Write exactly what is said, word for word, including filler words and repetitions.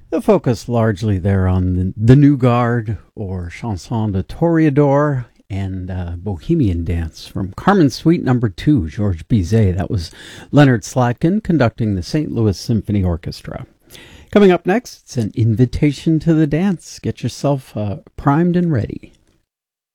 The focus largely there on the, the New Guard or Chanson de Toreador and uh, Bohemian Dance from Carmen Suite Number Two, Georges Bizet. That was Leonard Slatkin conducting the Saint Louis Symphony Orchestra. Coming up next, it's an invitation to the dance. Get yourself uh, primed and ready.